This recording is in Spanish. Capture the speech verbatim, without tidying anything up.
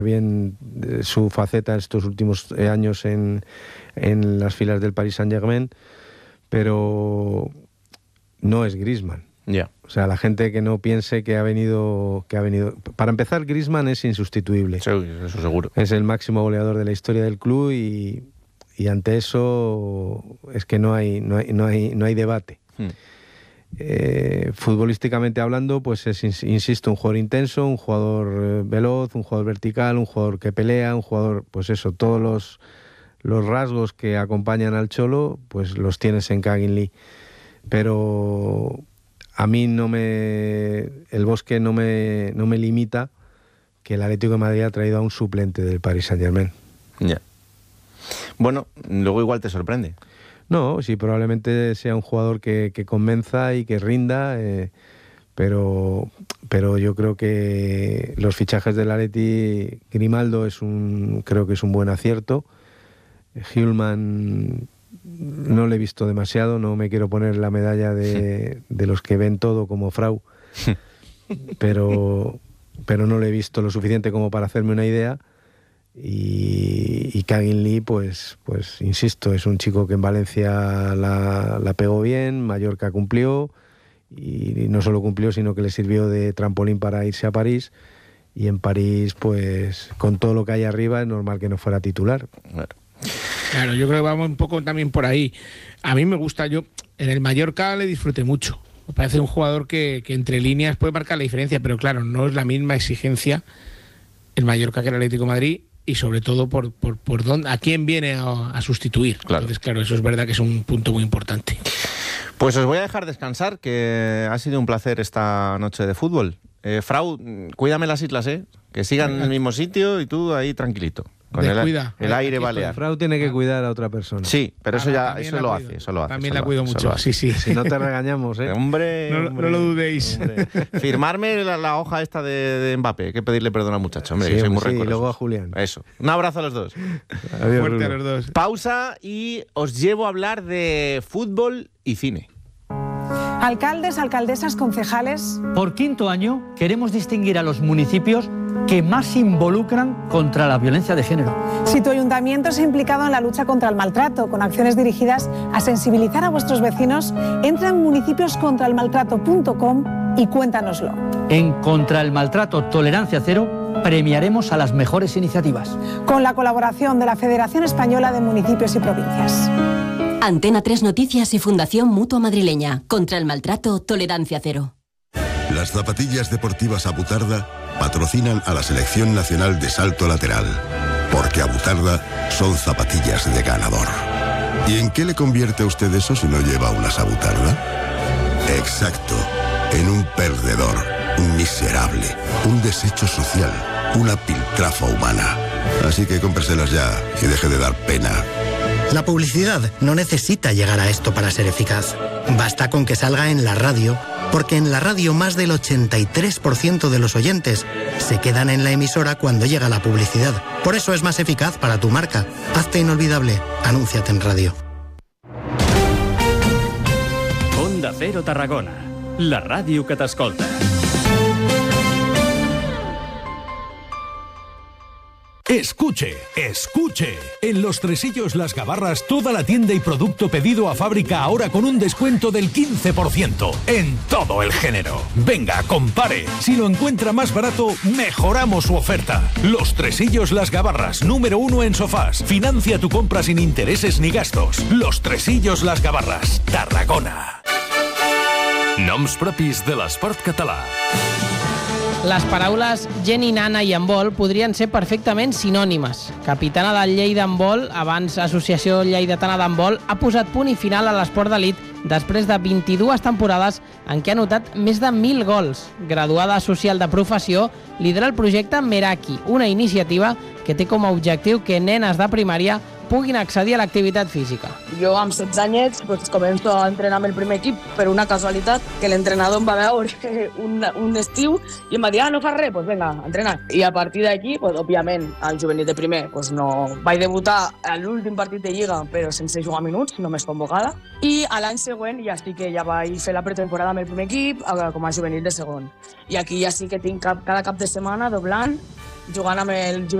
bien su faceta estos últimos años en, en las filas del Paris Saint-Germain, pero no es Griezmann. Ya. Yeah. O sea, la gente que no piense que ha venido, que ha venido... Para empezar, Griezmann es insustituible. Sí, eso seguro. Es el máximo goleador de la historia del club y, y ante eso es que no hay, no hay, no hay, no hay debate. Hmm. Eh, futbolísticamente hablando, pues es, insisto, un jugador intenso, un jugador eh, veloz, un jugador vertical, un jugador que pelea, un jugador, pues eso, todos los, los rasgos que acompañan al Cholo, pues los tienes en Kangin Lee. Pero a mí no me... el Bosque no me, no me limita que el Atlético de Madrid ha traído a un suplente del Paris Saint-Germain. Ya. Yeah. Bueno, luego igual te sorprende. No, sí, probablemente sea un jugador que, que convenza y que rinda, eh, pero, pero yo creo que los fichajes del Atleti, Grimaldo es un, creo que es un buen acierto. Hjulman no le he visto demasiado, no me quiero poner la medalla de, de los que ven todo como Frau, pero, pero no le he visto lo suficiente como para hacerme una idea. Y, y Kangin Lee, pues, pues insisto, es un chico que en Valencia la, la pegó bien, Mallorca cumplió, y no solo cumplió, sino que le sirvió de trampolín para irse a París, y en París, pues con todo lo que hay arriba, es normal que no fuera titular. Claro. Claro, yo creo que vamos un poco también por ahí. A mí me gusta, yo en el Mallorca le disfruté mucho. Me parece un jugador que, que entre líneas puede marcar la diferencia, pero claro, no es la misma exigencia el Mallorca que el Atlético de Madrid, y sobre todo por, por, por dónde, a quién viene a, a sustituir. Claro. Entonces, claro, eso es verdad que es un punto muy importante. Pues os voy a dejar descansar, que ha sido un placer esta noche de fútbol. Eh, Frau, cuídame las islas, ¿eh? Que sigan en el mismo sitio y tú ahí tranquilito. Con el, el aire balear. Frau tiene que cuidar a otra persona. Sí, pero eso ah, ya eso lo hace, eso lo hace. También eso la cuido hace, mucho, sí, sí. Si no te regañamos, ¿eh? Hombre, no, hombre, no lo dudéis. Hombre. Firmarme la, la hoja esta de, de Mbappé, hay que pedirle perdón al muchacho, hombre, sí, que soy muy sí, rencoroso. Y luego a Julián. Eso. Un abrazo a los dos. Adiós, fuerte Bruno. a los dos. Pausa y os llevo a hablar de fútbol y cine. Alcaldes, alcaldesas, concejales. Por quinto año queremos distinguir a los municipios que más se involucran contra la violencia de género. Si tu ayuntamiento se ha implicado en la lucha contra el maltrato, con acciones dirigidas a sensibilizar a vuestros vecinos, entra en municipios contra el maltrato punto com y cuéntanoslo. En Contra el Maltrato Tolerancia Cero premiaremos a las mejores iniciativas. Con la colaboración de la Federación Española de Municipios y Provincias. Antena tres Noticias y Fundación Mutua Madrileña. Contra el Maltrato Tolerancia Cero. Las zapatillas deportivas Abutarda patrocinan a la Selección Nacional de Salto Lateral, porque Abutarda son zapatillas de ganador. ¿Y en qué le convierte a usted eso si no lleva unas Abutarda? Exacto, en un perdedor, un miserable, un desecho social, una piltrafa humana. Así que cómpreselas ya y deje de dar pena. La publicidad no necesita llegar a esto para ser eficaz. Basta con que salga en la radio, porque en la radio más del ochenta y tres por ciento de los oyentes se quedan en la emisora cuando llega la publicidad. Por eso es más eficaz para tu marca. Hazte inolvidable. Anúnciate en radio. Onda Cero Tarragona, la ràdio que t'escolta. Escuche, escuche. En Los Tresillos Las Gabarras, toda la tienda y producto pedido a fábrica ahora con un descuento del quince por ciento en todo el género. Venga, compare. Si lo encuentra más barato, mejoramos su oferta. Los Tresillos Las Gabarras, número uno en sofás. Financia tu compra sin intereses ni gastos. Los Tresillos Las Gabarras, Tarragona. Noms propis de l'esport català. Les paraules Jenny Nana i Handbol podrien ser perfectament sinònimes. Capitana del Lleida Handbol, abans Associació Lleidatana d'Handbol, ha posat punt i final a l'esport d'elit després de vint-i-dues temporades en què ha anotat més de mil gols. Graduada social de professió, lidera el projecte Meraki, una iniciativa que té com a objectiu que nenes de primària puguin accedir a l'activitat física. Jo amb setze anyets pues, començo a entrenar amb el primer equip per una casualitat que l'entrenador em va veure un, un estiu i em va dir, ah, no fas res, pues venga, a entrenar. I a partir d'aquí, pues, òbviament, al juvenil de primer pues, no vaig debutar a l'últim partit de Lliga però sense jugar minuts, només convocada. I a l'any següent ja sí que ja vaig fer la pretemporada amb el primer equip com a juvenil de segon. I aquí ja sí que tinc cap, cada cap de setmana doblant jugant amb el